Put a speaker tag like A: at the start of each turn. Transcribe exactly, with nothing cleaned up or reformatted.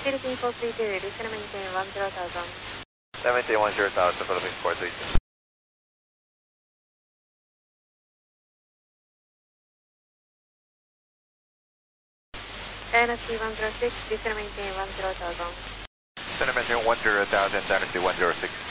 A: Philippine four three two, descend and maintain one zero thousand.
B: Maintain one zero thousand, Philippine four three two.
A: Dynasty one zero six, descend and maintain one zero thousand.
B: Descend and maintain one zero thousand, Dynasty one zero six.